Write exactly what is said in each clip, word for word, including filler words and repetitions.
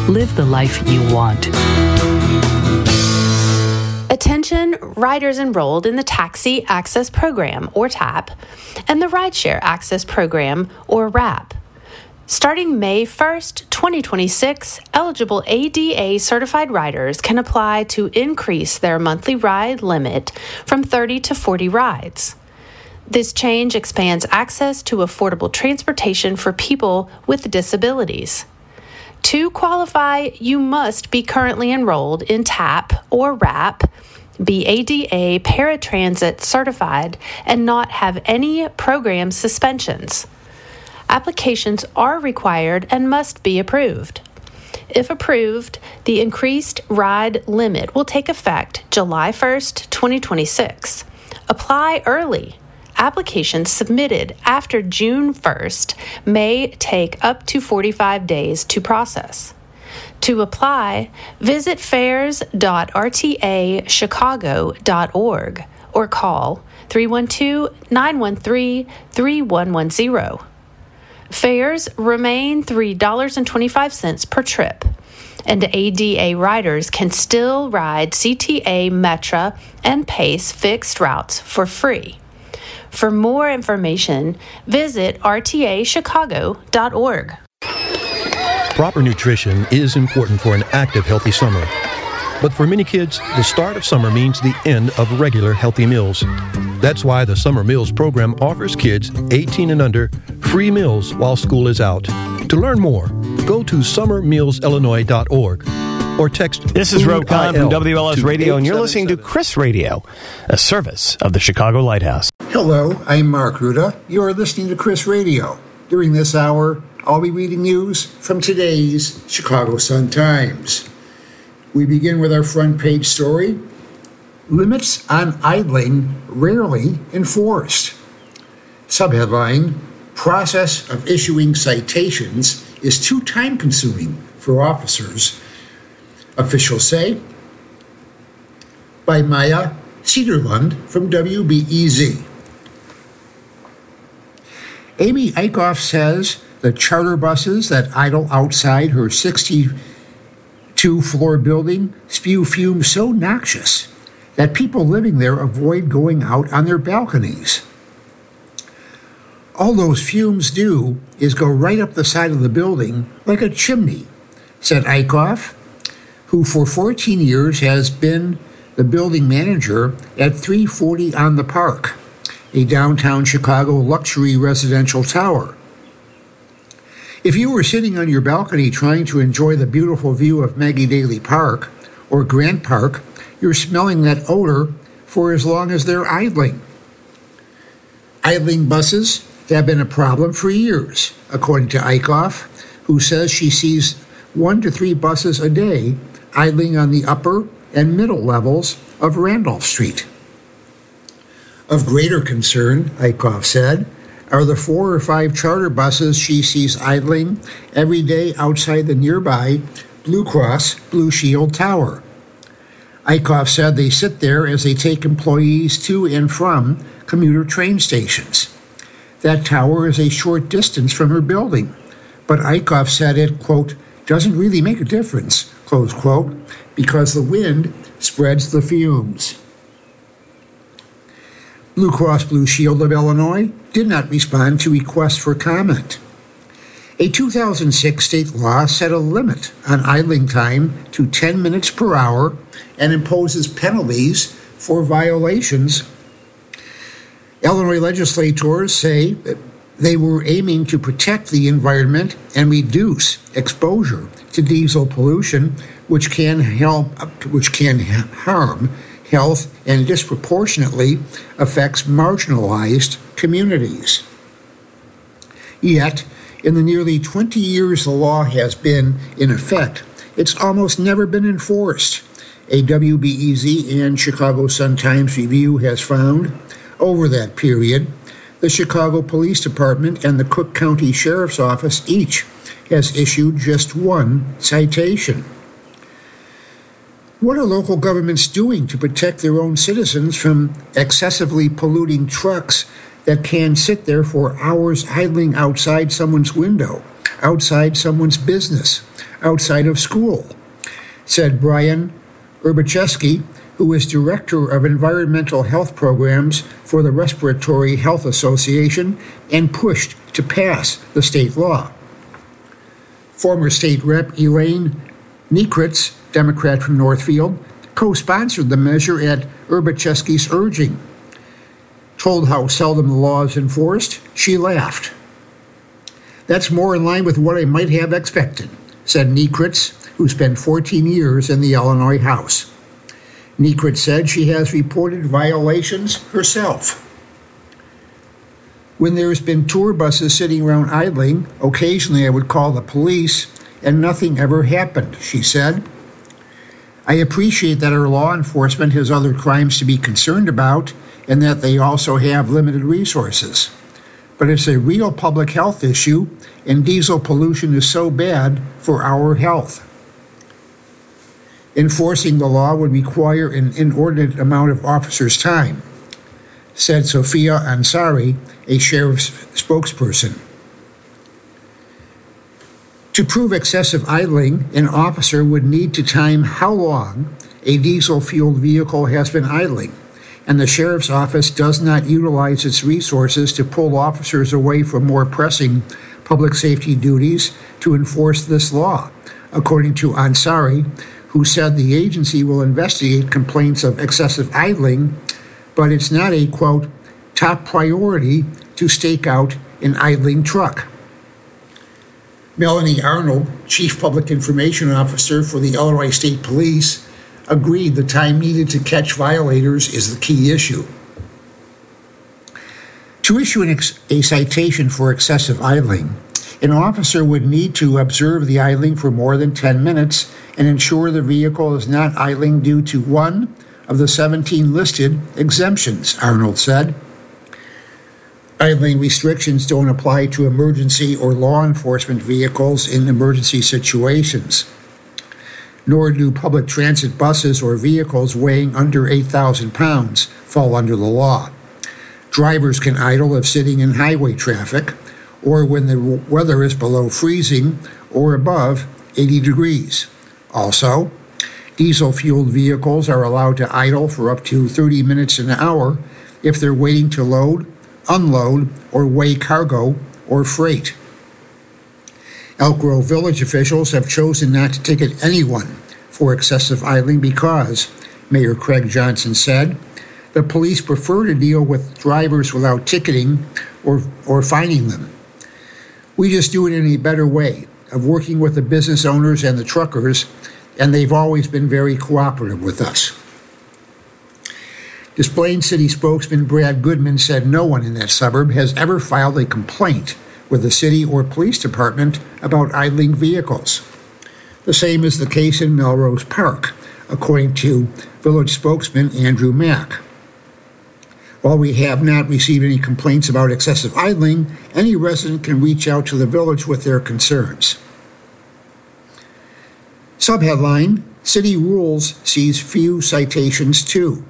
Live the life you want. Attention riders enrolled in the Taxi Access Program, or TAP, and the Rideshare Access Program, or RAP. Starting May first, twenty twenty-six, eligible A D A-certified riders can apply to increase their monthly ride limit from thirty to forty rides. This change expands access to affordable transportation for people with disabilities. To qualify, you must be currently enrolled in TAP or RAP, be A D A paratransit certified, and not have any program suspensions. Applications are required and must be approved. If approved, the increased ride limit will take effect July first, twenty twenty-six. Apply early. Applications submitted after June first may take up to forty-five days to process. To apply, visit fares dot r t a chicago dot org or call three one two, nine one three, three one one zero. Fares remain three dollars and twenty-five cents per trip, and A D A riders can still ride C T A, Metra, and PACE fixed routes for free. For more information, visit r t a chicago dot org. Proper nutrition is important for an active, healthy summer. But for many kids, the start of summer means the end of regular healthy meals. That's why the Summer Meals program offers kids eighteen and under free meals while school is out. To learn more, go to summer meals illinois dot org or text. This is Roe Conn from W L S Radio, and you're listening to Chris Radio, a service of the Chicago Lighthouse. Hello, I'm Mark Ruda. You're listening to Chris Radio. During this hour, I'll be reading news from today's Chicago Sun-Times. We begin with our front page story. Limits on idling rarely enforced. Subheadline, process of issuing citations is too time-consuming for officers, officials say. By Maya Cederlund from W B E Z. Amy Eichhoff says the charter buses that idle outside her sixty-two-floor building spew fumes so noxious that people living there avoid going out on their balconies. All those fumes do is go right up the side of the building like a chimney, said Eichhoff, who for fourteen years has been the building manager at three forty On the Park, a downtown Chicago luxury residential tower. If you were sitting on your balcony trying to enjoy the beautiful view of Maggie Daley Park or Grant Park, you're smelling that odor for as long as they're idling. Idling buses have been a problem for years, according to Eichhoff, who says she sees one to three buses a day idling on the upper and middle levels of Randolph Street. Of greater concern, Eichhoff said, are the four or five charter buses she sees idling every day outside the nearby Blue Cross Blue Shield Tower. Eichhoff said they sit there as they take employees to and from commuter train stations. That tower is a short distance from her building, but Eichhoff said it, quote, doesn't really make a difference, close quote, because the wind spreads the fumes. Blue Cross Blue Shield of Illinois did not respond to requests for comment. A two thousand six state law set a limit on idling time to ten minutes per hour and imposes penalties for violations. Illinois legislators say that they were aiming to protect the environment and reduce exposure to diesel pollution, which can help, which can harm health and disproportionately affects marginalized communities. Yet, in the nearly twenty years the law has been in effect, it's almost never been enforced. A W B E Z and Chicago Sun-Times review has found, over that period, the Chicago Police Department and the Cook County Sheriff's Office each has issued just one citation. What are local governments doing to protect their own citizens from excessively polluting trucks that can sit there for hours idling outside someone's window outside someone's business, outside of school, said Brian Urbacheski, who is Director of Environmental Health Programs for the Respiratory Health Association and pushed to pass the state law. Former state rep Elaine Niekritz, Democrat from Northfield, co-sponsored the measure at Urbacheski's urging. Told how seldom the law is enforced, she laughed. That's more in line with what I might have expected, said Niekritz, who spent fourteen years in the Illinois House. Niekritz said she has reported violations herself. When there's been tour buses sitting around idling, occasionally I would call the police, and nothing ever happened, she said. I appreciate that our law enforcement has other crimes to be concerned about, and that they also have limited resources. But it's a real public health issue, and diesel pollution is so bad for our health. Enforcing the law would require an inordinate amount of officers' time, said Sophia Ansari, a sheriff's spokesperson. To prove excessive idling, an officer would need to time how long a diesel-fueled vehicle has been idling, and the sheriff's office does not utilize its resources to pull officers away from more pressing public safety duties to enforce this law, according to Ansari, who said the agency will investigate complaints of excessive idling, but it's not a, quote, top priority to stake out an idling truck. Melanie Arnold, Chief Public Information Officer for the Illinois State Police, agreed the time needed to catch violators is the key issue. To issue an ex- a citation for excessive idling, an officer would need to observe the idling for more than ten minutes and ensure the vehicle is not idling due to one of the seventeen listed exemptions, Arnold said. Idling restrictions don't apply to emergency or law enforcement vehicles in emergency situations, nor do public transit buses or vehicles weighing under eight thousand pounds fall under the law. Drivers can idle if sitting in highway traffic or when the weather is below freezing or above eighty degrees. Also, diesel-fueled vehicles are allowed to idle for up to thirty minutes an hour if they're waiting to load, unload, or weigh cargo or freight. Elk Grove Village officials have chosen not to ticket anyone for excessive idling because, Mayor Craig Johnson said, the police prefer to deal with drivers without ticketing or, or fining them. We just do it in a better way of working with the business owners and the truckers, and they've always been very cooperative with us. Des Plaines City spokesman Brad Goodman said no one in that suburb has ever filed a complaint with the city or police department about idling vehicles. The same is the case in Melrose Park, according to village spokesman Andrew Mack. While we have not received any complaints about excessive idling, any resident can reach out to the village with their concerns. Subheadline, City Rules Sees Few Citations Too.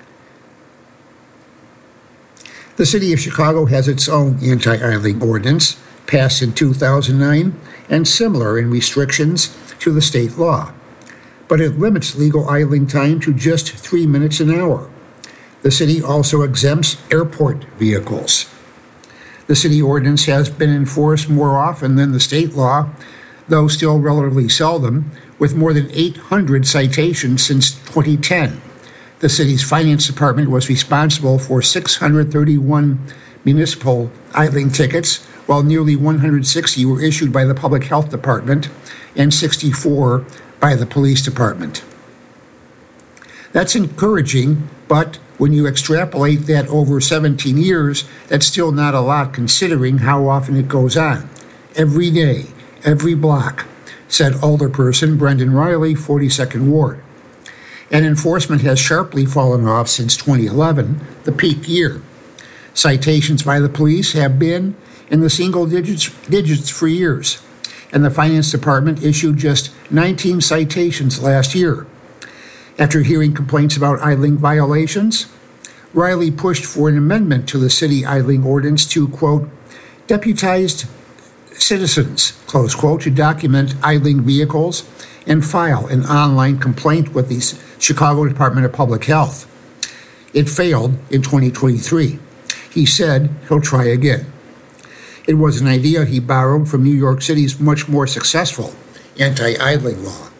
The City of Chicago has its own anti-idling ordinance, passed in two thousand nine, and similar in restrictions to the state law. But it limits legal idling time to just three minutes an hour. The city also exempts airport vehicles. The city ordinance has been enforced more often than the state law, though still relatively seldom, with more than eight hundred citations since twenty ten. The city's finance department was responsible for six hundred thirty-one municipal idling tickets, while nearly one hundred sixty were issued by the public health department and sixty-four by the police department. That's encouraging, but when you extrapolate that over seventeen years, that's still not a lot considering how often it goes on. Every day, every block, said Alderperson Brendan Riley, forty-second Ward. And enforcement has sharply fallen off since twenty eleven, the peak year. Citations by the police have been in the single digits, digits for years, and the Finance Department issued just nineteen citations last year. After hearing complaints about idling violations, Riley pushed for an amendment to the city idling ordinance to, quote, deputized citizens, close quote, to document idling vehicles and file an online complaint with the Chicago Department of Public Health. It failed in twenty twenty-three. He said he'll try again. It was an idea he borrowed from New York City's much more successful anti-idling law.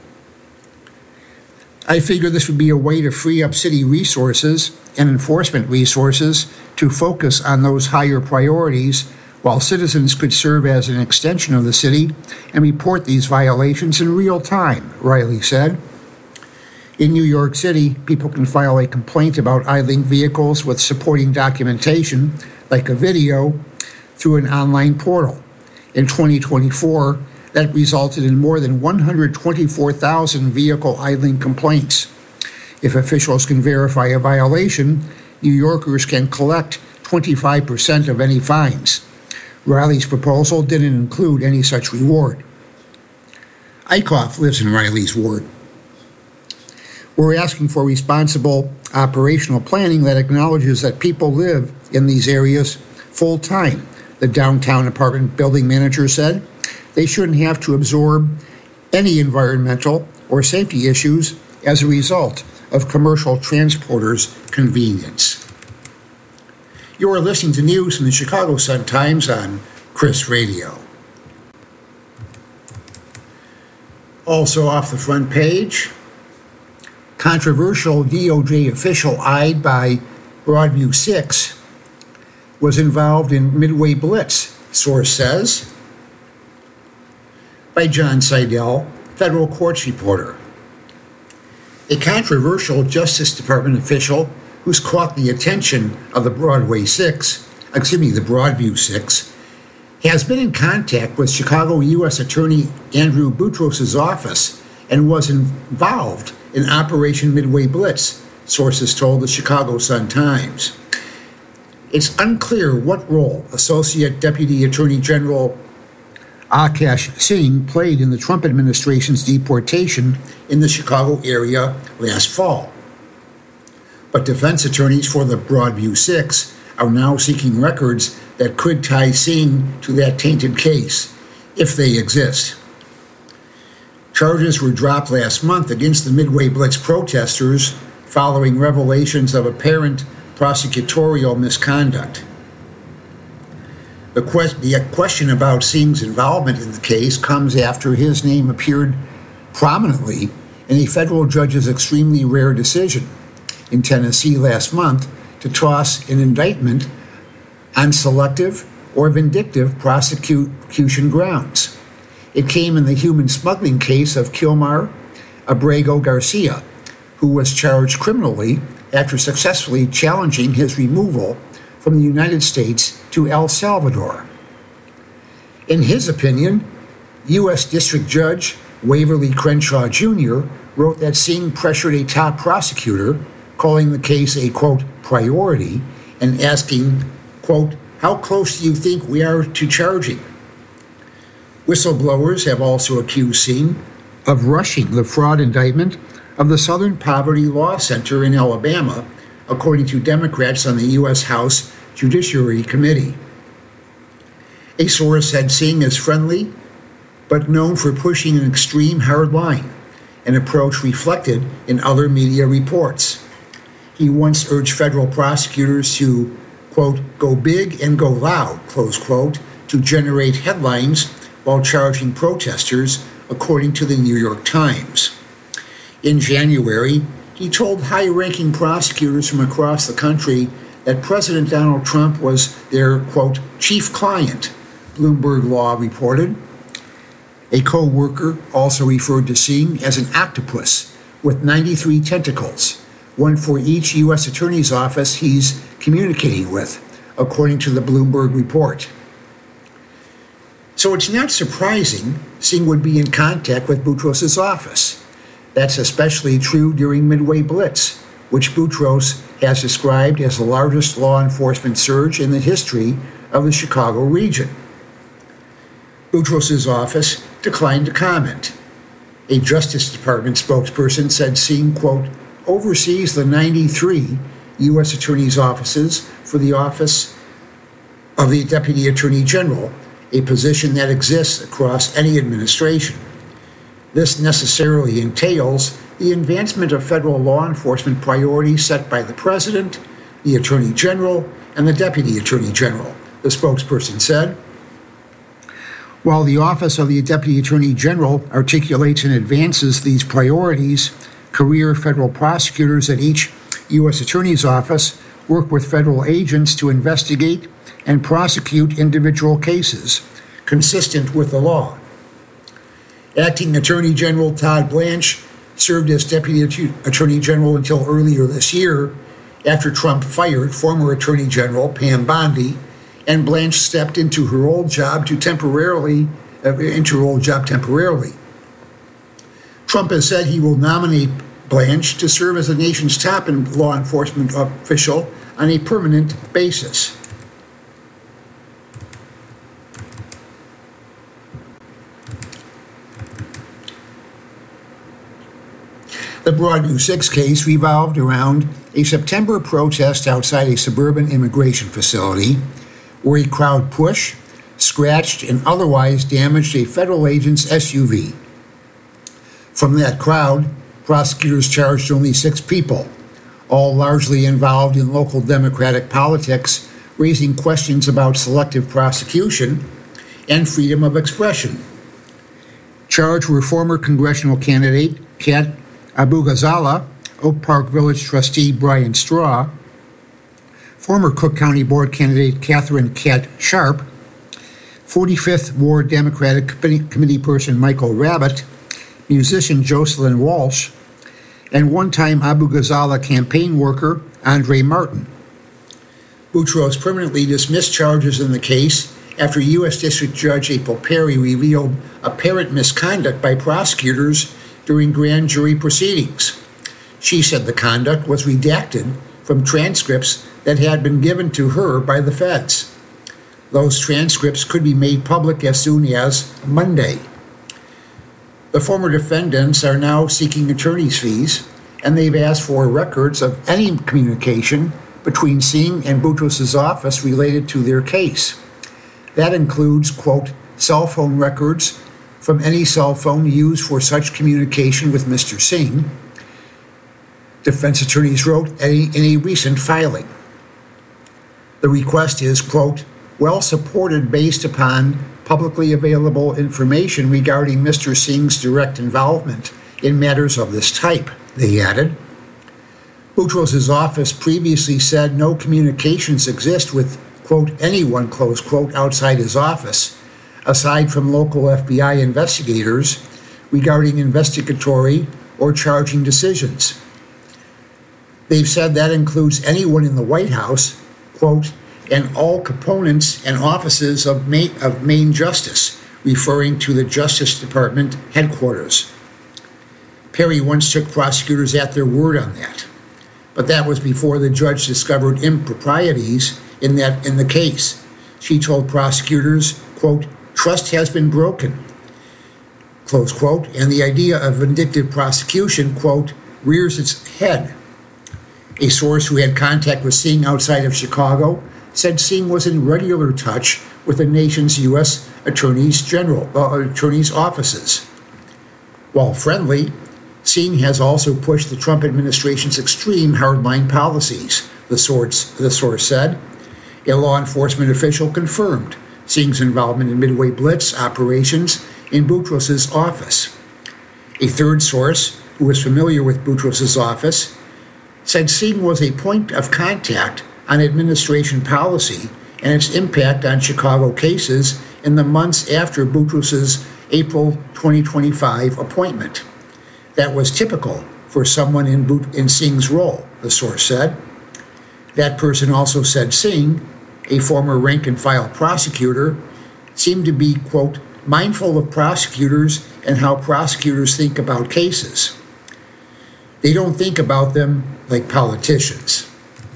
I figured this would be a way to free up city resources and enforcement resources to focus on those higher priorities, while citizens could serve as an extension of the city and report these violations in real time, Riley said. In New York City, people can file a complaint about idling vehicles with supporting documentation, like a video, through an online portal. In twenty twenty-four, that resulted in more than one hundred twenty-four thousand vehicle idling complaints. If officials can verify a violation, New Yorkers can collect twenty-five percent of any fines. Riley's proposal didn't include any such reward. Eichhoff lives in Riley's ward. We're asking for responsible operational planning that acknowledges that people live in these areas full-time, the downtown apartment building manager said. They shouldn't have to absorb any environmental or safety issues as a result of commercial transporters' convenience. You are listening to news from the Chicago Sun-Times on Chris Radio. Also off the front page, controversial D O J official eyed by Broadview six was involved in Midway Blitz, source says. By John Seidel, federal courts reporter. A controversial Justice Department official who's caught the attention of the Broadway Six, excuse me, the Broadview Six, has been in contact with Chicago U S Attorney Andrew Boutros' office and was involved in Operation Midway Blitz, sources told the Chicago Sun-Times. It's unclear what role Associate Deputy Attorney General Akash Singh played in the Trump administration's deportation in the Chicago area last fall. But defense attorneys for the Broadview Six are now seeking records that could tie Singh to that tainted case, if they exist. Charges were dropped last month against the Midway Blitz protesters following revelations of apparent prosecutorial misconduct. The, que- the question about Singh's involvement in the case comes after his name appeared prominently in a federal judge's extremely rare decision in Tennessee last month to toss an indictment on selective or vindictive prosecution grounds. It came in the human smuggling case of Kilmar Abrego Garcia, who was charged criminally after successfully challenging his removal from the United States to El Salvador. In his opinion, U S District Judge Waverly Crenshaw Junior wrote that Singh pressured a top prosecutor, calling the case a, quote, priority, and asking, quote, how close do you think we are to charging? Whistleblowers have also accused Singh of rushing the fraud indictment of the Southern Poverty Law Center in Alabama, according to Democrats on the U S House Judiciary Committee. A source said Singh is friendly, but known for pushing an extreme hard line, an approach reflected in other media reports. He once urged federal prosecutors to, quote, go big and go loud, close quote, to generate headlines while charging protesters, according to the New York Times. In January, he told high-ranking prosecutors from across the country that President Donald Trump was their, quote, chief client, Bloomberg Law reported. A co-worker also referred to Singh as an octopus with ninety-three tentacles, one for each U S attorney's office he's communicating with, according to the Bloomberg report. So it's not surprising Singh would be in contact with Boutros' office. That's especially true during Midway Blitz, which Boutros has described as the largest law enforcement surge in the history of the Chicago region. Boutros' office declined to comment. A Justice Department spokesperson said Singh, quote, oversees the ninety-three U S attorneys' offices for the Office of the Deputy Attorney General a position that exists across any administration. This necessarily entails the advancement of federal law enforcement priorities set by the President, the Attorney General, and the Deputy Attorney General, the spokesperson said. While the Office of the Deputy Attorney General articulates and advances these priorities, career federal prosecutors at each U S Attorney's Office work with federal agents to investigate and prosecute individual cases consistent with the law. Acting Attorney General Todd Blanche served as Deputy Attorney General until earlier this year, after Trump fired former Attorney General Pam Bondi, and Blanche stepped into her old job to temporarily uh, into her old job temporarily. Trump has said he will nominate Blanche to serve as the nation's top law enforcement official on a permanent basis. The Broadview six case revolved around a September protest outside a suburban immigration facility where a crowd pushed, scratched, and otherwise damaged a federal agent's S U V. From that crowd, prosecutors charged only six people, all largely involved in local Democratic politics, raising questions about selective prosecution and freedom of expression. Charged were former congressional candidate Kat Abu-Ghazala, Oak Park Village trustee Brian Straw, former Cook County Board candidate Catherine Cat Sharp, forty-fifth Ward Democratic Committee person Michael Rabbitt, musician Jocelyn Walsh, and one-time Abu-Ghazala campaign worker Andre Martin. Boutros permanently dismissed charges in the case after U S District Judge April Perry revealed apparent misconduct by prosecutors during grand jury proceedings. She said the conduct was redacted from transcripts that had been given to her by the feds. Those transcripts could be made public as soon as Monday. The former defendants are now seeking attorney's fees, and they've asked for records of any communication between Singh and Boutros' office related to their case. That includes, quote, cell phone records from any cell phone used for such communication with Mister Singh, defense attorneys wrote in a recent filing. The request is, quote, well supported based upon publicly available information regarding Mister Singh's direct involvement in matters of this type, they added. Boutros' office previously said no communications exist with, quote, anyone, close quote, outside his office, aside from local F B I investigators regarding investigatory or charging decisions. They've said that includes anyone in the White House, quote, and all components and offices of Main, of Main Justice, referring to the Justice Department headquarters. Perry once took prosecutors at their word on that, but that was before the judge discovered improprieties in that in the case. She told prosecutors, quote, trust has been broken, close quote, and the idea of vindictive prosecution, quote, rears its head. A source who had contact with Singh outside of Chicago said Singh was in regular touch with the nation's U S Attorneys General, uh, attorneys' offices. While friendly, Singh has also pushed the Trump administration's extreme hardline policies, the source, the source said. A law enforcement official confirmed Singh's involvement in Midway Blitz operations in Boutros' office. A third source, who was familiar with Boutros' office, said Singh was a point of contact on administration policy and its impact on Chicago cases in the months after Boutros' April twenty twenty-five appointment. That was typical for someone in, Bout- in Singh's role, the source said. That person also said Singh, a former rank-and-file prosecutor, seemed to be, quote, mindful of prosecutors and how prosecutors think about cases. They don't think about them like politicians.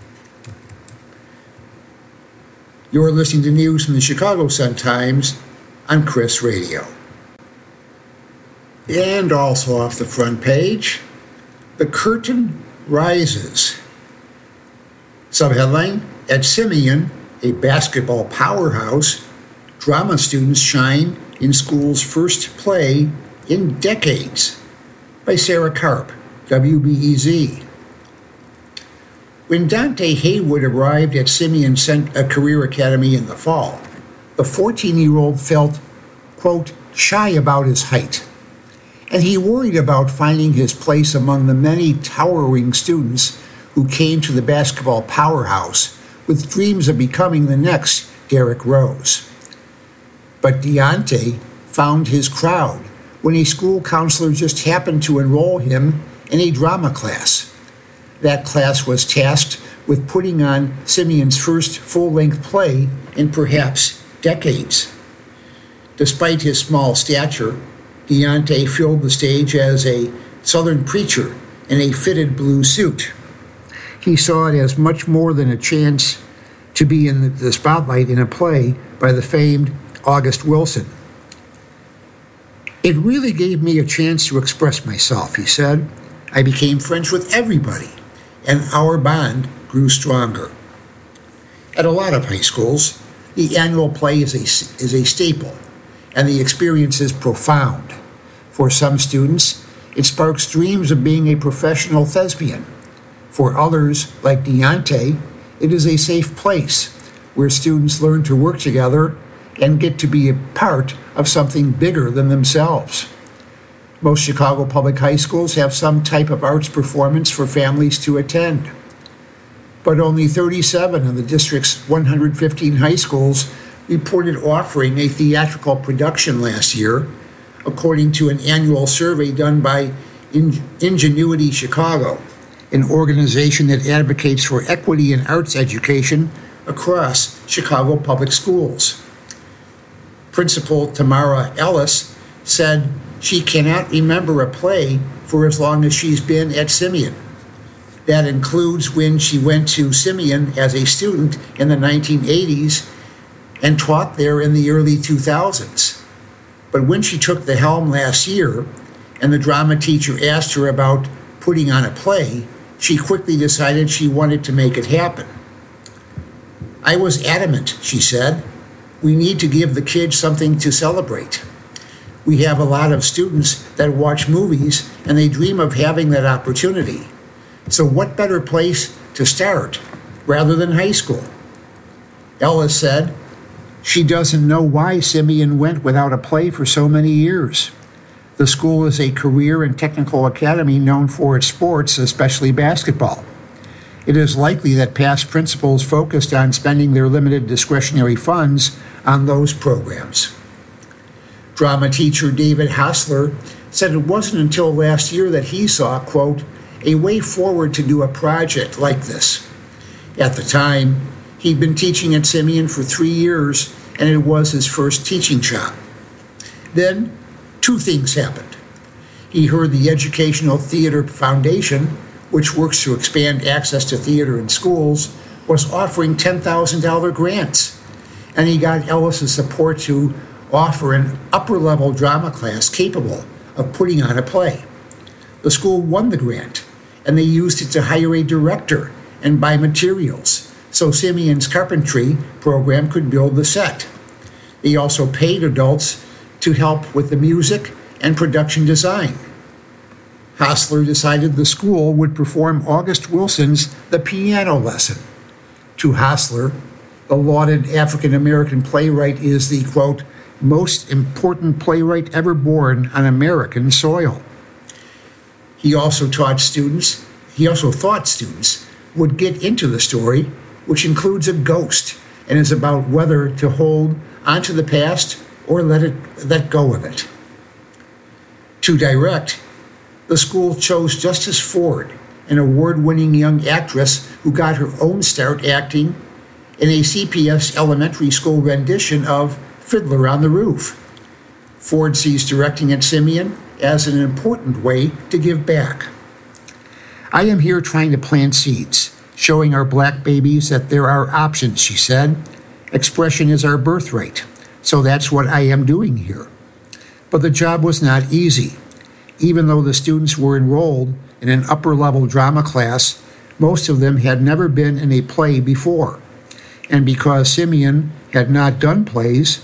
You're listening to news from the Chicago Sun-Times on Chris Radio. And also off the front page, the curtain rises. Subheadline, at Simeon, a basketball powerhouse, Drama students shine in school's first play in decades by Sarah Karp, W B E Z. When Dante Haywood arrived at Simeon Career Academy in the fall, the fourteen-year-old felt, quote, shy about his height, and he worried about finding his place among the many towering students who came to the basketball powerhouse with dreams of becoming the next Derrick Rose. But Deontay found his crowd when a school counselor just happened to enroll him in a drama class. That class was tasked with putting on Simeon's first full-length play in perhaps decades. Despite his small stature, Deontay filled the stage as a Southern preacher in a fitted blue suit. He saw it as much more than a chance to be in the spotlight in a play by the famed August Wilson. It really gave me a chance to express myself, he said. I became friends with everybody, and our bond grew stronger. At a lot of high schools, the annual play is a, is a staple, and the experience is profound. For some students, it sparks dreams of being a professional thespian. For others, like Deontay, it is a safe place where students learn to work together and get to be a part of something bigger than themselves. Most Chicago public high schools have some type of arts performance for families to attend. But only thirty-seven of the district's one hundred fifteen high schools reported offering a theatrical production last year, according to an annual survey done by Ingenuity Chicago, an organization that advocates for equity in arts education across Chicago public schools. Principal Tamara Ellis said she cannot remember a play for as long as she's been at Simeon. That includes when she went to Simeon as a student in the nineteen eighties and taught there in the early two thousands. But when she took the helm last year and the drama teacher asked her about putting on a play, she quickly decided she wanted to make it happen. I was adamant, she said. We need to give the kids something to celebrate. We have a lot of students that watch movies and they dream of having that opportunity. So what better place to start rather than high school? Ellis said she doesn't know why Simeon went without a play for so many years. The school is a career and technical academy known for its sports, especially basketball. It is likely that past principals focused on spending their limited discretionary funds on those programs. Drama teacher David Hassler said it wasn't until last year that he saw, quote, a way forward to do a project like this. At the time, he'd been teaching at Simeon for three years, and it was his first teaching job. Then, two things happened. He heard the Educational Theater Foundation, which works to expand access to theater in schools, was offering ten thousand dollars grants, and he got Ellis's support to offer an upper-level drama class capable of putting on a play. The school won the grant, and they used it to hire a director and buy materials, so Simeon's carpentry program could build the set. They also paid adults to help with the music and production design. Hassler decided the school would perform August Wilson's The Piano Lesson. To Hassler, the lauded African-American playwright is the, quote, most important playwright ever born on American soil. He also taught students, he also thought students would get into the story, which includes a ghost and is about whether to hold onto the past or let it let go of it. To direct, the school chose Justice Ford, an award-winning young actress who got her own start acting in a C P S elementary school rendition of Fiddler on the Roof. Ford sees directing at Simeon as an important way to give back. I am here trying to plant seeds, showing our black babies that there are options, she said. Expression is our birthright, so that's what I am doing here. But the job was not easy. Even though the students were enrolled in an upper-level drama class, most of them had never been in a play before. And because Simeon had not done plays,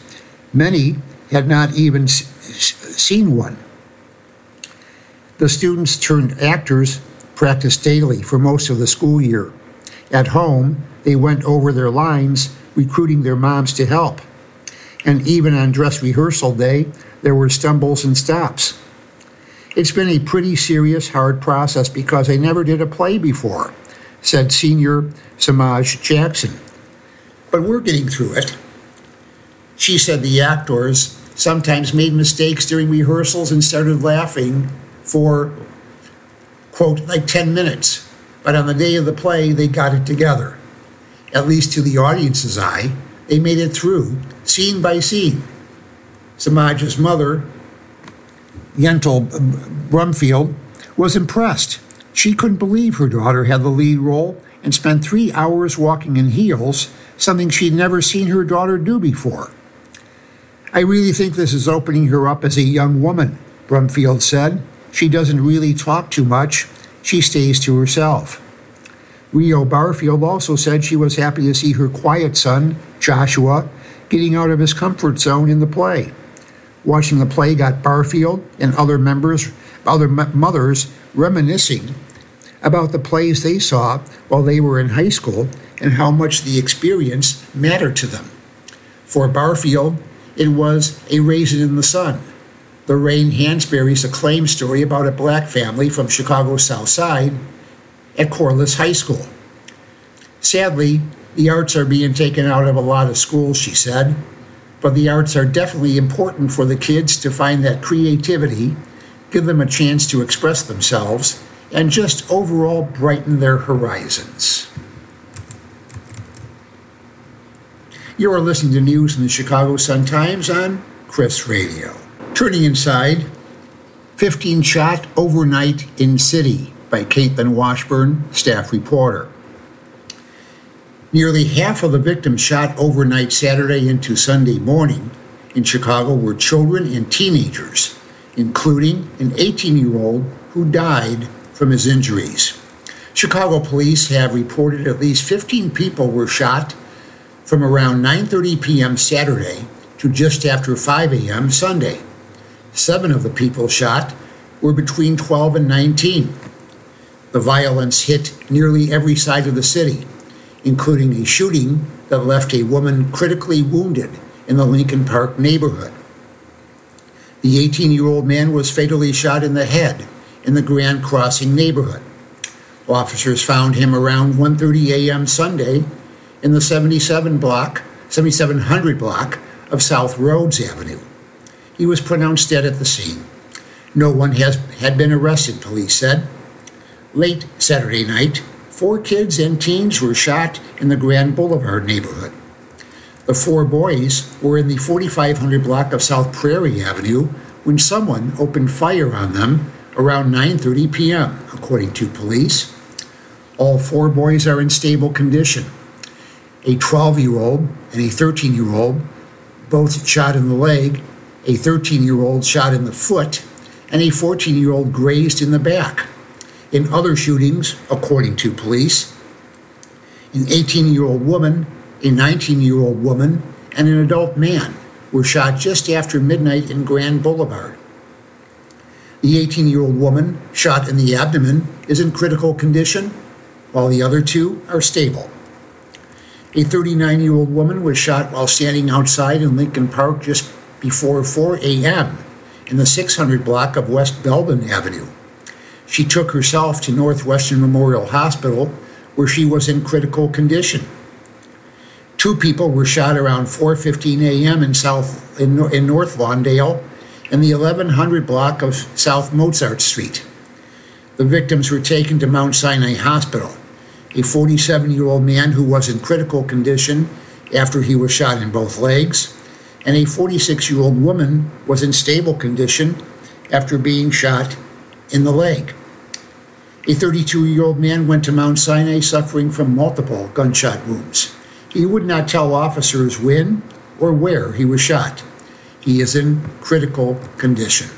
Many had not even s- seen one. The students turned actors practiced daily for most of the school year. At home, they went over their lines, recruiting their moms to help. And even on dress rehearsal day, there were stumbles and stops. It's been a pretty serious, hard process because I never did a play before, said senior Samaj Jackson. But we're getting through it. She said the actors sometimes made mistakes during rehearsals and started laughing for, quote, like ten minutes. But on the day of the play, they got it together. At least to the audience's eye, they made it through, scene by scene. Samaj's mother, Yentel Brumfield, was impressed. She couldn't believe her daughter had the lead role and spent three hours walking in heels, something she'd never seen her daughter do before. I really think this is opening her up as a young woman, Brumfield said. She doesn't really talk too much. She stays to herself. Rio Barfield also said she was happy to see her quiet son, Joshua, getting out of his comfort zone in the play. Watching the play got Barfield and other members, other mothers reminiscing about the plays they saw while they were in high school and how much the experience mattered to them. For Barfield, it was A Raisin in the Sun, Lorraine Hansberry's acclaimed story about a black family from Chicago's South Side at Corliss High School. Sadly, the arts are being taken out of a lot of schools, she said, but the arts are definitely important for the kids to find that creativity, give them a chance to express themselves, and just overall brighten their horizons. You are listening to news from the Chicago Sun-Times on Chris Radio. Turning inside, fifteen shot overnight in city by Caitlin Washburn, staff reporter. Nearly half of the victims shot overnight Saturday into Sunday morning in Chicago were children and teenagers, including an eighteen-year-old who died from his injuries. Chicago police have reported at least fifteen people were shot from around nine thirty p.m. Saturday to just after five a.m. Sunday. Seven of the people shot were between twelve and nineteen. The violence hit nearly every side of the city, including a shooting that left a woman critically wounded in the Lincoln Park neighborhood. The eighteen-year-old man was fatally shot in the head in the Grand Crossing neighborhood. Officers found him around one thirty a.m. Sunday in the seventy-seven block, seventy-seven hundred block of South Rhodes Avenue. He was pronounced dead at the scene. No one has had been arrested, police said. Late Saturday night, four kids and teens were shot in the Grand Boulevard neighborhood. The four boys were in the forty-five hundred block of South Prairie Avenue when someone opened fire on them around nine thirty p.m., according to police. All four boys are in stable condition. A twelve-year-old and a thirteen-year-old, both shot in the leg, a thirteen-year-old shot in the foot, and a fourteen-year-old grazed in the back. In other shootings, according to police, an eighteen-year-old woman, a nineteen-year-old woman, and an adult man were shot just after midnight in Grand Boulevard. The eighteen-year-old woman, shot in the abdomen, is in critical condition, while the other two are stable. A thirty-nine-year-old woman was shot while standing outside in Lincoln Park just before four a.m. in the six hundred block of West Belden Avenue. She took herself to Northwestern Memorial Hospital, where she was in critical condition. Two people were shot around four fifteen a.m. in South in, in North Lawndale in the eleven hundred block of South Mozart Street. The victims were taken to Mount Sinai Hospital. A forty-seven-year-old man who was in critical condition after he was shot in both legs, and a forty-six-year-old woman was in stable condition after being shot in the leg. A thirty-two-year-old man went to Mount Sinai suffering from multiple gunshot wounds. He would not tell officers when or where he was shot. He is in critical condition.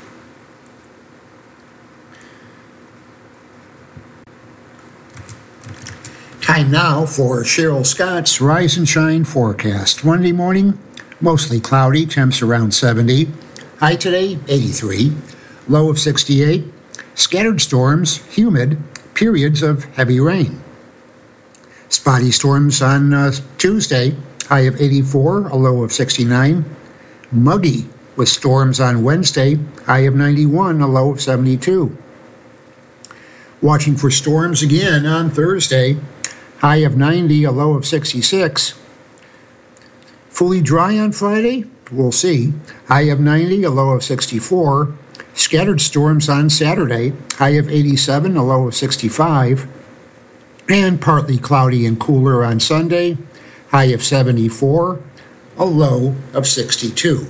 Time now for Cheryl Scott's Rise and Shine forecast. Monday morning, Mostly cloudy, temps around seventy. High today, eighty-three. Low of sixty-eight. Scattered storms, humid, periods of heavy rain. Spotty storms on uh, Tuesday, high of eighty-four, a low of sixty-nine. Muggy with storms on Wednesday, high of ninety-one, a low of seventy-two. Watching for storms again on Thursday, high of ninety, a low of sixty-six. Fully dry on Friday, we'll see, high of ninety, a low of sixty-four. Scattered storms on Saturday, high of eighty-seven, a low of sixty-five. And partly cloudy and cooler on Sunday, high of seventy-four, a low of sixty-two.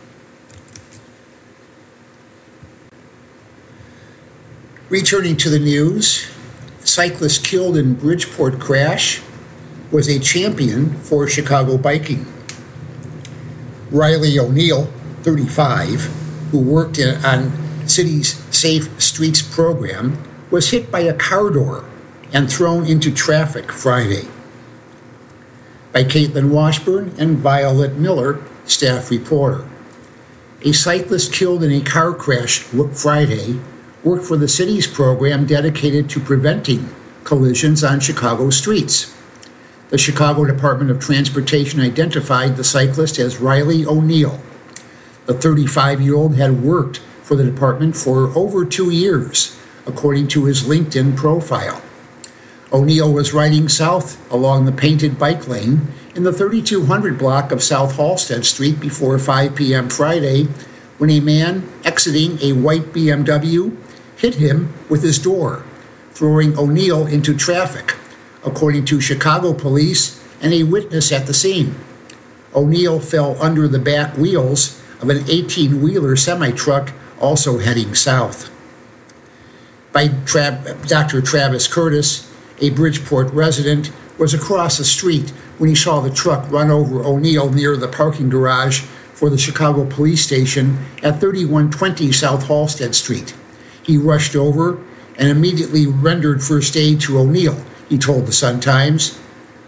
Returning to the news, cyclist killed in Bridgeport crash was a champion for Chicago biking. Riley O'Neill, thirty-five, who worked in, on city's Safe Streets program, was hit by a car door and thrown into traffic Friday. By Caitlin Washburn and Violet Miller, staff reporter. A cyclist killed in a car crash Friday worked for the city's program dedicated to preventing collisions on Chicago streets. The Chicago Department of Transportation identified the cyclist as Riley O'Neill. The thirty-five-year-old had worked for the department for over two years, according to his LinkedIn profile. O'Neill was riding south along the painted bike lane in the thirty-two hundred block of South Halsted Street before five p.m. Friday when a man exiting a white B M W hit him with his door, throwing O'Neill into traffic, according to Chicago police and a witness at the scene. O'Neill fell under the back wheels of an eighteen-wheeler semi-truck also heading south. By Tra- Doctor Travis Curtis, a Bridgeport resident, was across the street when he saw the truck run over O'Neill near the parking garage for the Chicago Police Station at thirty-one twenty South Halsted Street. He rushed over and immediately rendered first aid to O'Neill, he told the Sun-Times.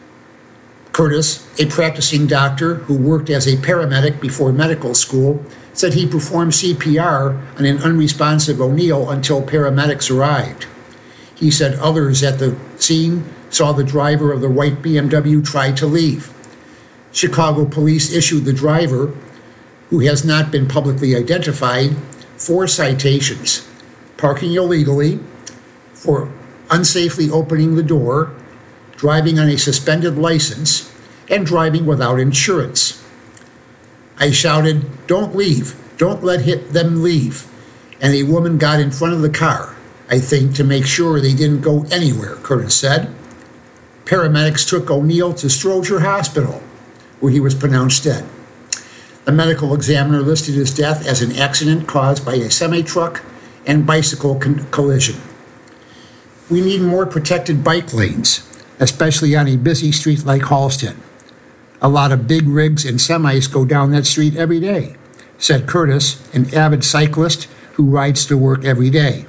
Curtis, a practicing doctor who worked as a paramedic before medical school, said he performed C P R on an unresponsive O'Neill until paramedics arrived. He said others at the scene saw the driver of the white B M W try to leave. Chicago police issued the driver, who has not been publicly identified, four citations: parking illegally, for unsafely opening the door, driving on a suspended license, and driving without insurance. I shouted, "Don't leave, don't let hit them leave," and a woman got in front of the car, I think to make sure they didn't go anywhere, Curtis said. Paramedics took O'Neill to Stroger Hospital, where he was pronounced dead. The medical examiner listed his death as an accident caused by a semi-truck and bicycle con- collision. We need more protected bike lanes, especially on a busy street like Halsted. A lot of big rigs and semis go down that street every day, said Curtis, an avid cyclist who rides to work every day.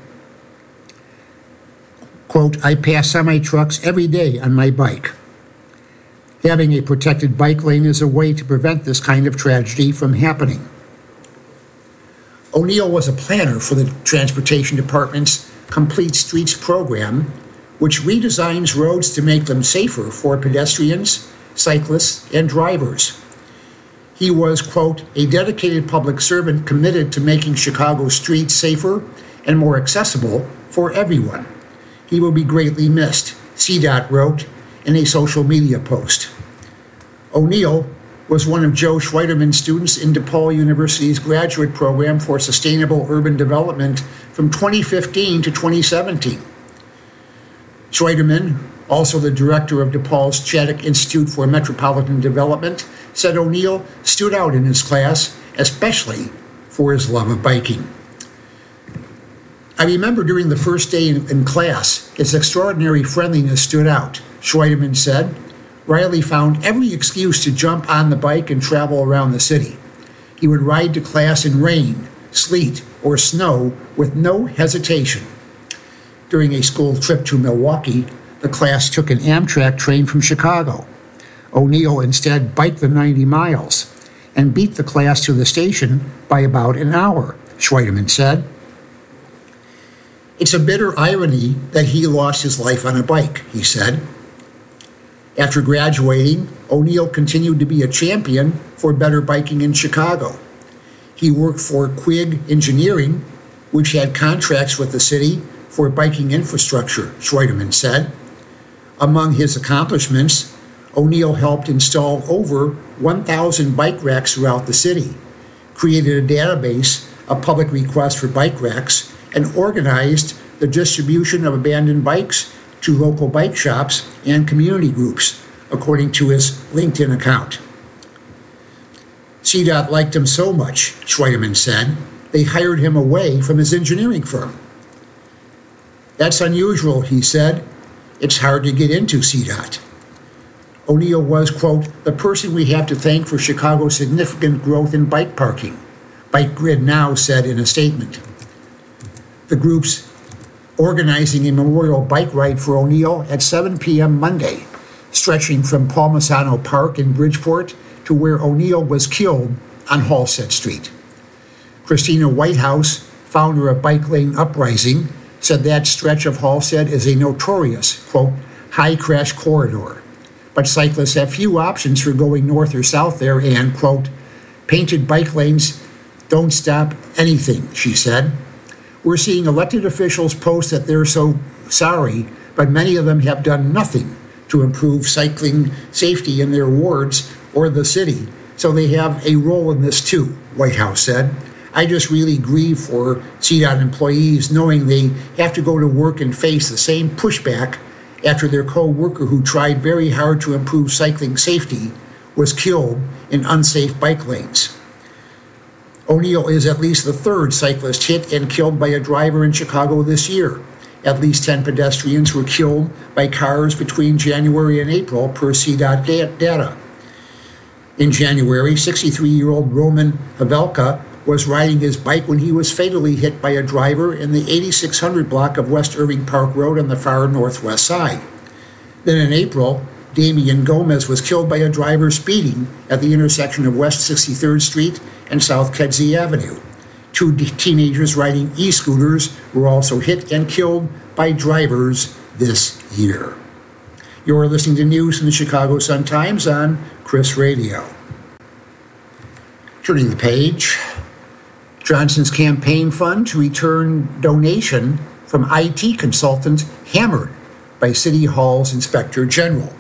Quote, I pass semi-trucks every day on my bike. Having a protected bike lane is a way to prevent this kind of tragedy from happening. O'Neill was a planner for the Transportation Department's Complete Streets program, which redesigns roads to make them safer for pedestrians, cyclists, and drivers. He was, quote, a dedicated public servant committed to making Chicago streets safer and more accessible for everyone. He will be greatly missed, C DOT wrote in a social media post. O'Neill was one of Joe Schweiderman's students in DePaul University's graduate program for sustainable urban development from twenty fifteen to twenty seventeen. Schweiderman, also the director of DePaul's Chaddock Institute for Metropolitan Development, said O'Neill stood out in his class, especially for his love of biking. I remember during the first day in, in class, his extraordinary friendliness stood out, Schweiderman said. Riley found every excuse to jump on the bike and travel around the city. He would ride to class in rain, sleet, or snow with no hesitation. During a school trip to Milwaukee, the class took an Amtrak train from Chicago. O'Neill instead biked the ninety miles. and beat the class to the station by about an hour, Schweideman said. It's a bitter irony that he lost his life on a bike, he said. After graduating, O'Neill continued to be a champion for better biking in Chicago. He worked for Quigg Engineering, which had contracts with the city for biking infrastructure, Schweideman said. Among his accomplishments, O'Neill helped install over one thousand bike racks throughout the city, created a database of public requests for bike racks, and organized the distribution of abandoned bikes to local bike shops and community groups, according to his LinkedIn account. C DOT liked him so much, Schweideman said, they hired him away from his engineering firm. That's unusual, he said. It's hard to get into C DOT. O'Neill was, quote, the person we have to thank for Chicago's significant growth in bike parking, Bike Grid Now said in a statement. The group's organizing a memorial bike ride for O'Neill at seven p.m. Monday, stretching from Palmisano Park in Bridgeport to where O'Neill was killed on Halsted Street. Christina Whitehouse, founder of Bike Lane Uprising, said that stretch of Halsted is a notorious, quote, high crash corridor. But cyclists have few options for going north or south there and, quote, painted bike lanes don't stop anything, she said. We're seeing elected officials post that they're so sorry, but many of them have done nothing to improve cycling safety in their wards or the city, so they have a role in this too, Whitehouse said. I just really grieve for C DOT employees knowing they have to go to work and face the same pushback after their co-worker who tried very hard to improve cycling safety was killed in unsafe bike lanes. O'Neill is at least the third cyclist hit and killed by a driver in Chicago this year. At least ten pedestrians were killed by cars between January and April per C DOT data. In January, sixty-three-year-old Roman Havelka was riding his bike when he was fatally hit by a driver in the eighty-six hundred block of West Irving Park Road on the far northwest side. Then in April, Damian Gomez was killed by a driver speeding at the intersection of West sixty-third Street and South Kedzie Avenue. Two de- teenagers riding e-scooters were also hit and killed by drivers this year. You're listening to news from the Chicago Sun-Times on Chris Radio. Turning the page, Johnson's campaign fund to return donation from I T consultant hammered by City Hall's Inspector General.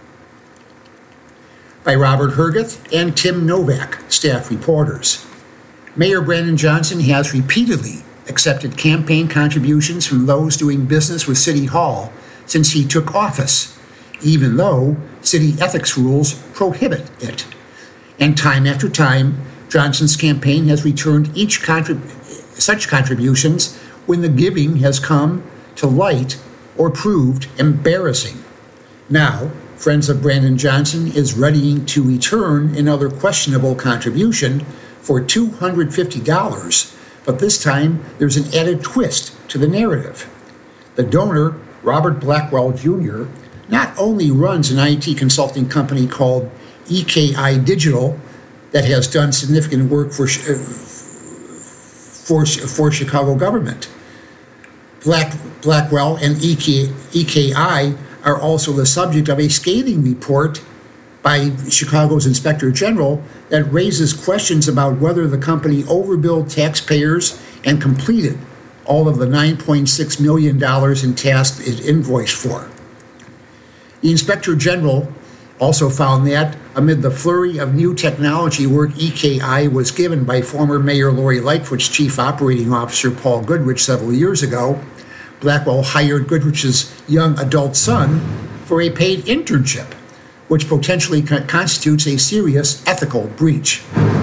By Robert Herguth and Tim Novak, staff reporters. Mayor Brandon Johnson has repeatedly accepted campaign contributions from those doing business with City Hall since he took office, even though city ethics rules prohibit it. And time after time, Johnson's campaign has returned each contrib- such contributions when the giving has come to light or proved embarrassing. Now, Friends of Brandon Johnson is readying to return another questionable contribution for two hundred fifty dollars, but this time there's an added twist to the narrative. The donor, Robert Blackwell Junior, not only runs an I T consulting company called E K I Digital that has done significant work for, uh, for, for Chicago government. Black, Blackwell and E K, E K I are also the subject of a scathing report by Chicago's Inspector General that raises questions about whether the company overbilled taxpayers and completed all of the nine point six million dollars in tasks it invoiced for. The Inspector General also found that, amid the flurry of new technology work E K I was given by former Mayor Lori Lightfoot's Chief Operating Officer Paul Goodrich several years ago, Blackwell hired Goodrich's young adult son for a paid internship, which potentially constitutes a serious ethical breach.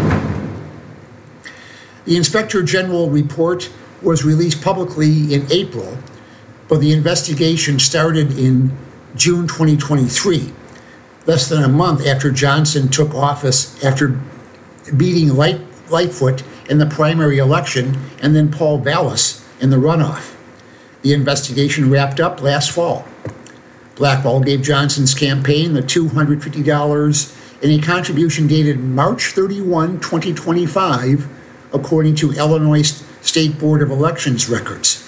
The Inspector General report was released publicly in April, but the investigation started in June twenty twenty-three, less than a month after Johnson took office after beating Light, Lightfoot in the primary election and then Paul Vallis in the runoff. The investigation wrapped up last fall. Blackwell gave Johnson's campaign the two hundred fifty dollars in a contribution dated March thirty-first, twenty twenty-five, according to Illinois State Board of Elections records.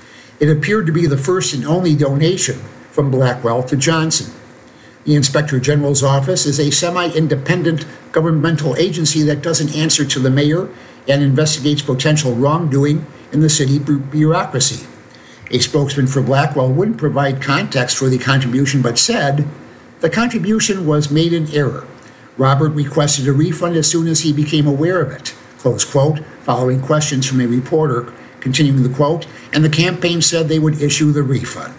It appeared to be the first and only donation from Blackwell to Johnson. The Inspector General's office is a semi-independent governmental agency that doesn't answer to the mayor and investigates potential wrongdoing in the city bureaucracy. A spokesman for Blackwell wouldn't provide context for the contribution, but said, "The contribution was made in error. Robert requested a refund as soon as he became aware of it," close quote, following questions from a reporter, continuing the quote, "and the campaign said they would issue the refund."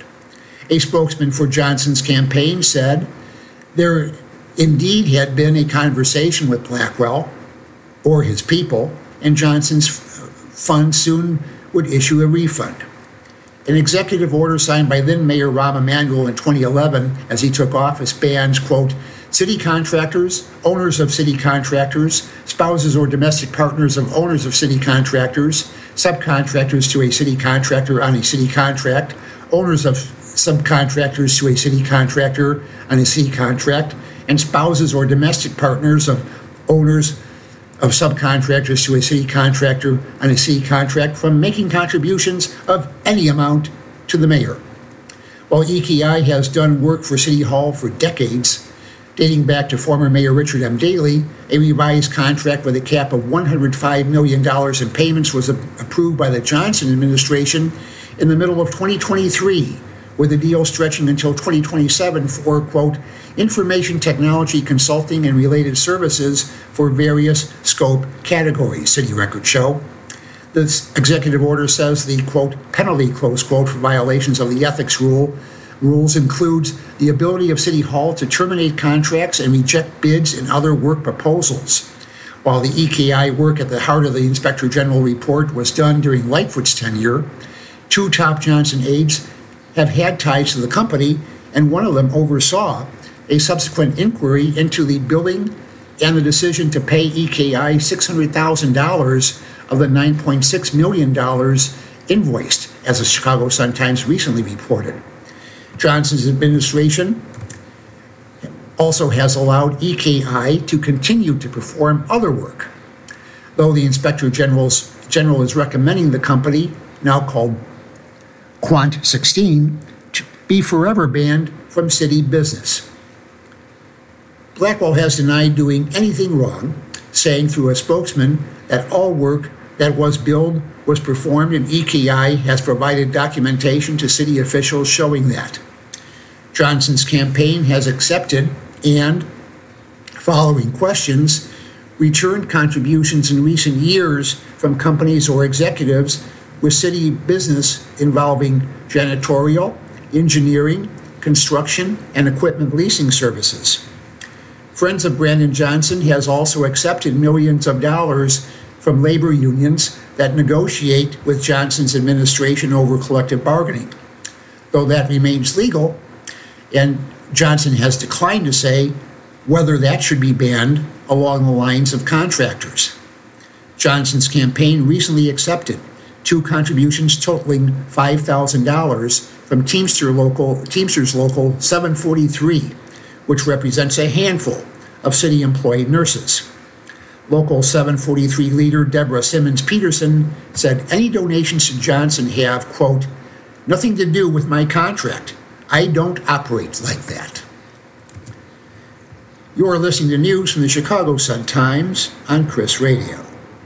A spokesman for Johnson's campaign said there indeed had been a conversation with Blackwell or his people, and Johnson's fund soon would issue a refund. An executive order signed by then Mayor Rahm Emanuel in twenty eleven as he took office bans, quote, "city contractors, owners of city contractors, spouses or domestic partners of owners of city contractors, subcontractors to a city contractor on a city contract, owners of subcontractors to a city contractor on a city contract, and spouses or domestic partners of owners of subcontractors to a city contractor on a city contract from making contributions of any amount to the mayor." While E K I has done work for City Hall for decades, dating back to former Mayor Richard M. Daley, a revised contract with a cap of one hundred five million dollars in payments was approved by the Johnson administration in the middle of twenty twenty-three, with the deal stretching until twenty twenty-seven for, quote, "information technology consulting and related services for various scope categories," city records show. This executive order says the, quote, "penalty," close quote, for violations of the ethics rule rules includes the ability of City Hall to terminate contracts and reject bids and other work proposals. While the E K I work at the heart of the Inspector General report was done during Lightfoot's tenure, two top Johnson aides have had ties to the company, and one of them oversaw a subsequent inquiry into the billing and the decision to pay E K I six hundred thousand dollars of the nine point six million dollars invoiced, as the Chicago Sun-Times recently reported. Johnson's administration also has allowed E K I to continue to perform other work, though the Inspector General's, General is recommending the company, now called Quant sixteen, to be forever banned from city business. Blackwell has denied doing anything wrong, saying through a spokesman that all work that was billed was performed, and E K I has provided documentation to city officials showing that. Johnson's campaign has accepted and, following questions, returned contributions in recent years from companies or executives with city business involving janitorial, engineering, construction, and equipment leasing services. Friends of Brandon Johnson has also accepted millions of dollars from labor unions that negotiate with Johnson's administration over collective bargaining. Though that remains legal, and Johnson has declined to say whether that should be banned along the lines of contractors. Johnson's campaign recently accepted two contributions totaling five thousand dollars from Teamster local, Teamsters Local seven forty-three, which represents a handful of city-employed nurses. Local seven forty-three leader Deborah Simmons Peterson said any donations to Johnson have, quote, "nothing to do with my contract. I don't operate like that." You're listening to news from the Chicago Sun-Times on Chris Radio.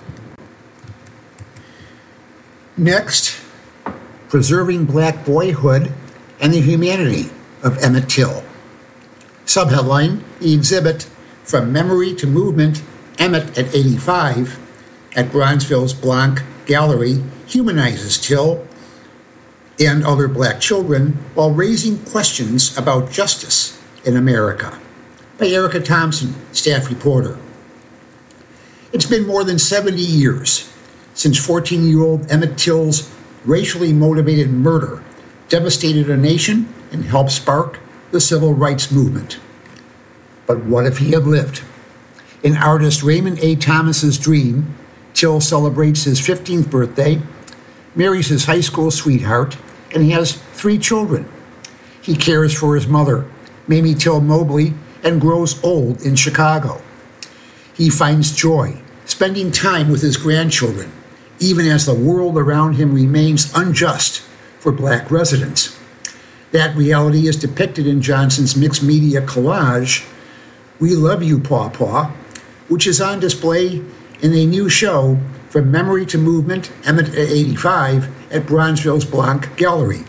Next, preserving black boyhood and the humanity of Emmett Till. Subheadline, the exhibit From Memory to Movement, Emmett at eighty-five at Bronzeville's Blanc Gallery humanizes Till and other black children while raising questions about justice in America. By Erica Thompson, staff reporter. It's been more than seventy years since fourteen-year-old Emmett Till's racially motivated murder devastated a nation and helped spark the civil rights movement. But what if he had lived? In artist Raymond A. Thomas's dream, Till celebrates his fifteenth birthday, marries his high school sweetheart, and he has three children. He cares for his mother, Mamie Till Mobley, and grows old in Chicago. He finds joy spending time with his grandchildren, even as the world around him remains unjust for black residents. That reality is depicted in Johnson's mixed media collage, We Love You, Paw Paw, which is on display in a new show From Memory to Movement, Emmett eighty-five, at Bronzeville's Blanc Gallery.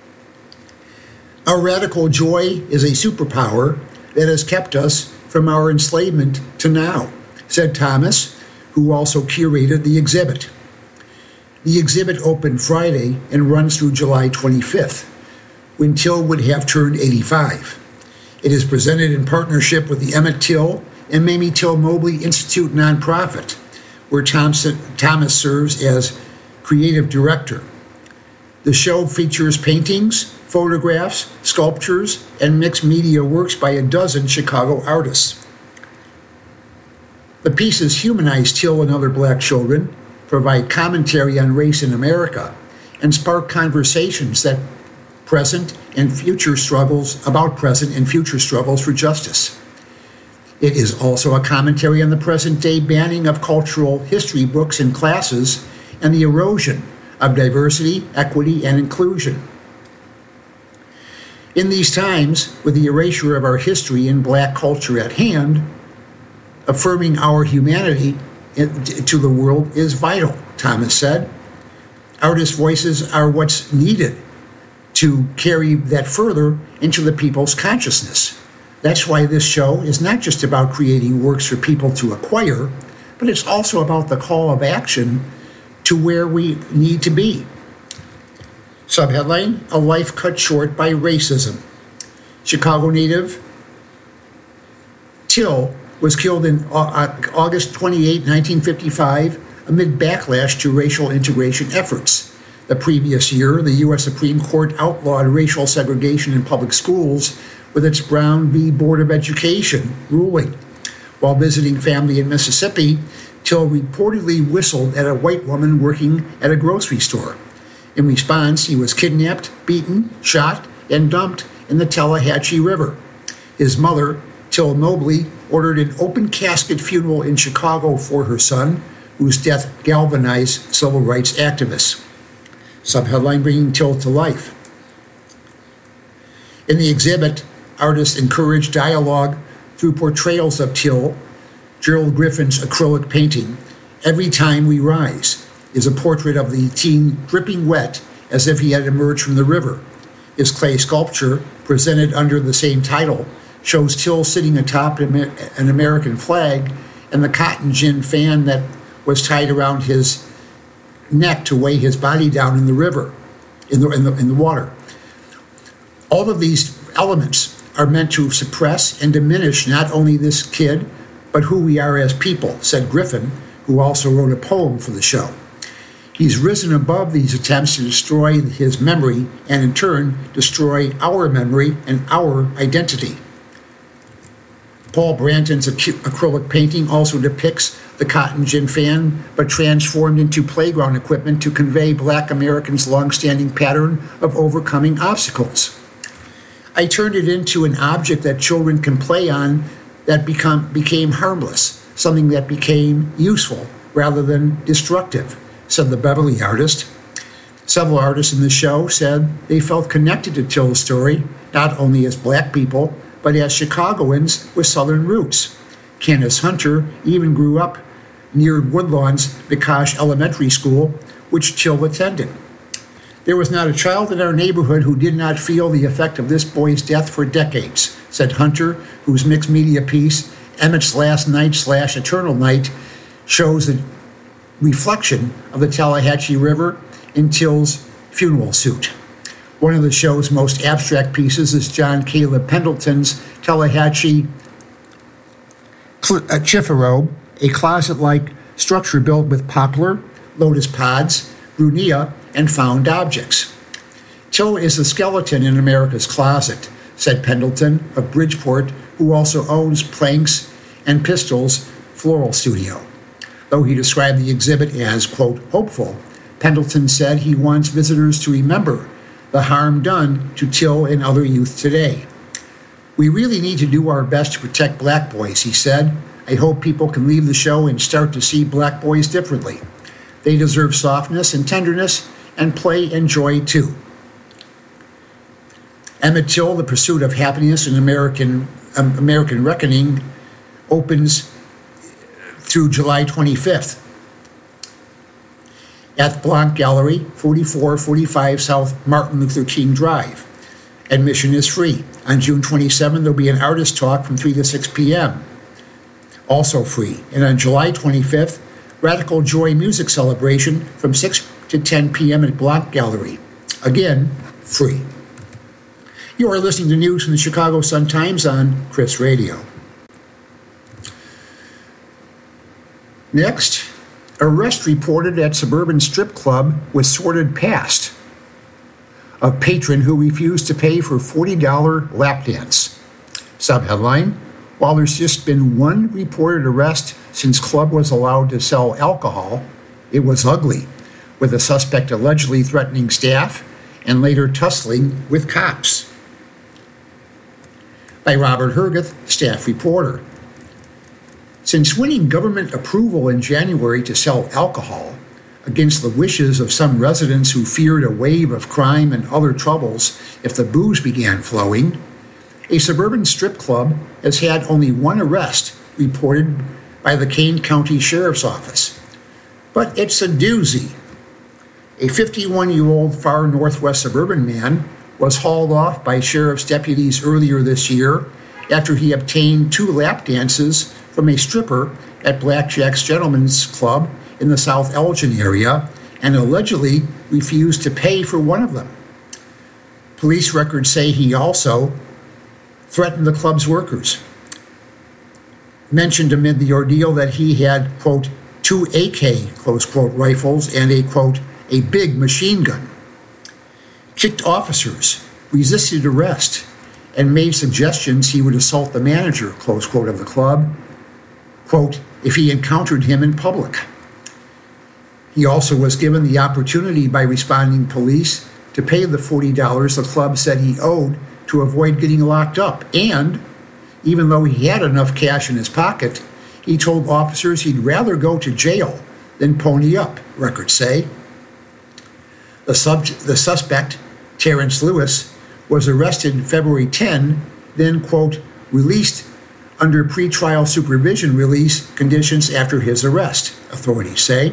Our radical joy is a superpower that has kept us from our enslavement to now, said Thomas, who also curated the exhibit. The exhibit opened Friday and runs through July twenty-fifth, when Till would have turned eighty-five. It is presented in partnership with the Emmett Till and Mamie Till Mobley Institute nonprofit, where Thompson, Thomas serves as creative director. The show features paintings, photographs, sculptures, and mixed media works by a dozen Chicago artists. The pieces humanize Till and other black children, provide commentary on race in America, and spark conversations that present and future struggles about present and future struggles for justice. It is also a commentary on the present-day banning of cultural history books in classes and the erosion of diversity, equity, and inclusion. In these times, with the erasure of our history and black culture at hand, affirming our humanity to the world is vital, Thomas said. Artists' voices are what's needed to carry that further into the people's consciousness. That's why this show is not just about creating works for people to acquire, but it's also about the call of action to where we need to be. Subheadline, A Life Cut Short by Racism. Chicago native Till was killed on August twenty-eighth, nineteen fifty-five, amid backlash to racial integration efforts. The previous year, the U S Supreme Court outlawed racial segregation in public schools with its Brown v. Board of Education ruling. While visiting family in Mississippi, Till reportedly whistled at a white woman working at a grocery store. In response, he was kidnapped, beaten, shot, and dumped in the Tallahatchie River. His mother, Till Mobley, ordered an open casket funeral in Chicago for her son, whose death galvanized civil rights activists. Subheadline, Bringing Till to Life. In the exhibit, artists encourage dialogue through portrayals of Till. Gerald Griffin's acrylic painting, Every Time We Rise, is a portrait of the teen dripping wet as if he had emerged from the river. His clay sculpture, presented under the same title, shows Till sitting atop an American flag and the cotton gin fan that was tied around his neck to weigh his body down in the river, in the, in the, in the water. All of these elements are meant to suppress and diminish not only this kid, but who we are as people, said Griffin, who also wrote a poem for the show. He's risen above these attempts to destroy his memory and in turn destroy our memory and our identity. Paul Branton's acrylic painting also depicts the cotton gin fan, but transformed into playground equipment to convey Black Americans' long-standing pattern of overcoming obstacles. I turned it into an object that children can play on that become, became harmless, something that became useful rather than destructive, said the Beverly artist. Several artists in the show said they felt connected to Till's story, not only as black people, but as Chicagoans with Southern roots. Candace Hunter even grew up near Woodlawn's Mikosh Elementary School, which Till attended. There was not a child in our neighborhood who did not feel the effect of this boy's death for decades, said Hunter, whose mixed media piece, Emmett's Last Night slash Eternal Night, shows the reflection of the Tallahatchie River in Till's funeral suit. One of the show's most abstract pieces is John Caleb Pendleton's Tallahatchie Chifforobe, a closet-like structure built with poplar, lotus pods, brunnea, and found objects. Till is the skeleton in America's closet, said Pendleton of Bridgeport, who also owns Planks and Pistols Floral Studio. Though he described the exhibit as, quote, hopeful, Pendleton said he wants visitors to remember the harm done to Till and other youth today. "We really need to do our best to protect black boys," he said. "I hope people can leave the show and start to see black boys differently. They deserve softness and tenderness and play and joy too." Emmett Till, The Pursuit of Happiness, an American, um, American Reckoning, opens through July twenty-fifth at Blanc Gallery, forty-four forty-five South Martin Luther King Drive. Admission is free. On June twenty-seventh, there'll be an artist talk from three to six p.m., also free. And on July twenty-fifth, Radical Joy Music Celebration from six to ten p.m. at Blanc Gallery. Again, free. You are listening to news from the Chicago Sun-Times on Chris Radio. Next, arrest reported at suburban strip club with sordid past of patron who refused to pay for forty dollars lap dance. Subheadline, while there's just been one reported arrest since club was allowed to sell alcohol, it was ugly, with a suspect allegedly threatening staff and later tussling with cops. By Robert Herguth, staff reporter. Since winning government approval in January to sell alcohol, against the wishes of some residents who feared a wave of crime and other troubles if the booze began flowing, a suburban strip club has had only one arrest reported by the Kane County Sheriff's Office. But it's a doozy. A fifty-one-year-old far northwest suburban man was hauled off by sheriff's deputies earlier this year after he obtained two lap dances from a stripper at Blackjack's Gentlemen's Club in the South Elgin area and allegedly refused to pay for one of them. Police records say he also threatened the club's workers. Mentioned amid the ordeal that he had, quote, two A K, close quote, rifles and a, quote, a big machine gun. Kicked officers, resisted arrest, and made suggestions he would assault the manager, close quote, of the club, quote, if he encountered him in public. He also was given the opportunity by responding police to pay the forty dollars the club said he owed to avoid getting locked up. And, even though he had enough cash in his pocket, he told officers he'd rather go to jail than pony up, records say. The, sub- the suspect, Terrence Lewis, was arrested February tenth, then, quote, released under pretrial supervision release conditions after his arrest, authorities say.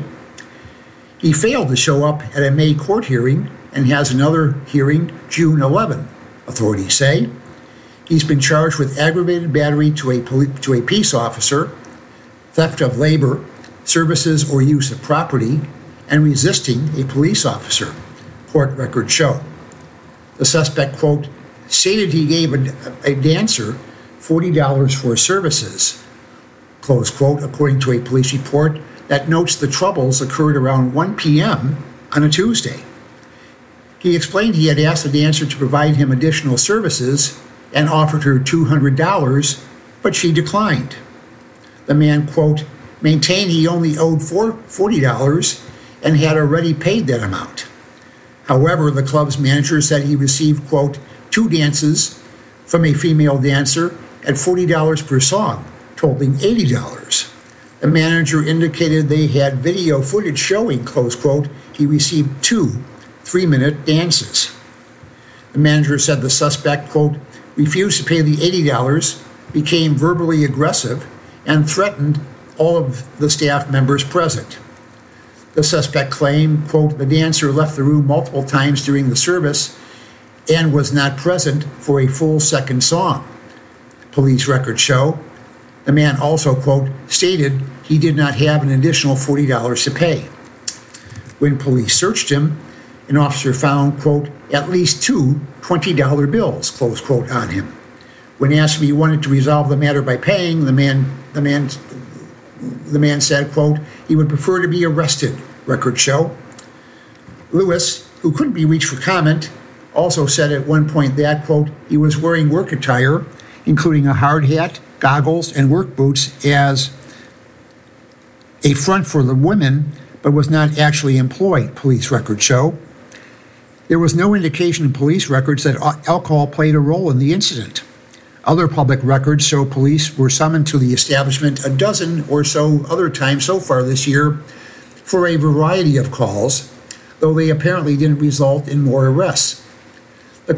He failed to show up at a May court hearing and has another hearing June eleventh, authorities say. He's been charged with aggravated battery to a, poli- to a peace officer, theft of labor, services or use of property, and resisting a police officer, court records show. The suspect, quote, stated he gave a, a dancer forty dollars for services, close quote, according to a police report that notes the troubles occurred around one p.m. on a Tuesday. He explained he had asked the dancer to provide him additional services and offered her two hundred dollars, but she declined. The man, quote, maintained he only owed forty dollars and had already paid that amount. However, the club's manager said he received, quote, two dances from a female dancer at forty dollars per song, totaling eighty dollars. The manager indicated they had video footage showing, close quote, he received two three-minute dances. The manager said the suspect, quote, refused to pay the eighty dollars, became verbally aggressive, and threatened all of the staff members present. The suspect claimed, quote, the dancer left the room multiple times during the service and was not present for a full second song, police records show. The man also, quote, stated he did not have an additional forty dollars to pay. When police searched him, an officer found, quote, at least two twenty dollar bills, close quote, on him. When asked if he wanted to resolve the matter by paying, the man, the man, the man said, quote, he would prefer to be arrested, records show. Lewis, who couldn't be reached for comment, also said at one point that, quote, he was wearing work attire, including a hard hat, goggles, and work boots as a front for the women, but was not actually employed, police records show. There was no indication in police records that alcohol played a role in the incident. Other public records show police were summoned to the establishment a dozen or so other times so far this year for a variety of calls, though they apparently didn't result in more arrests.